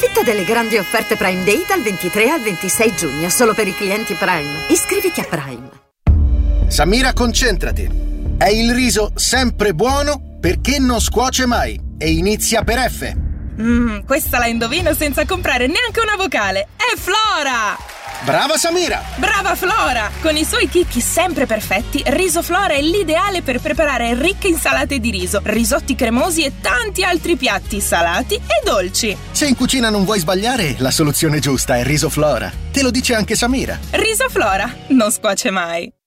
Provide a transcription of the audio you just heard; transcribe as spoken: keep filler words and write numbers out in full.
Approfitta delle grandi offerte Prime Day dal ventitré al ventisei giugno, solo per i clienti Prime. Iscriviti a Prime. Samira, concentrati. È il riso sempre buono perché non scuoce mai e inizia per F. Mmm, questa la indovino senza comprare neanche una vocale. È Flora! Brava Samira! Brava Flora! Con i suoi chicchi sempre perfetti, Riso Flora è l'ideale per preparare ricche insalate di riso, risotti cremosi e tanti altri piatti salati e dolci. Se in cucina non vuoi sbagliare, la soluzione giusta è Riso Flora. Te lo dice anche Samira. Riso Flora, non scuoce mai.